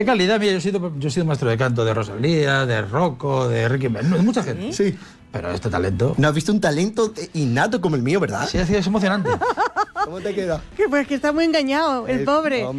Qué calidad, mira, yo he sido maestro de canto de Rosalía, de Rocco, de Ricky Martin, de mucha gente. Sí. Pero este talento... ¿No has visto un talento innato como el mío, verdad? Sí, es emocionante. ¿Cómo te queda? Pues que está muy engañado, el pobre.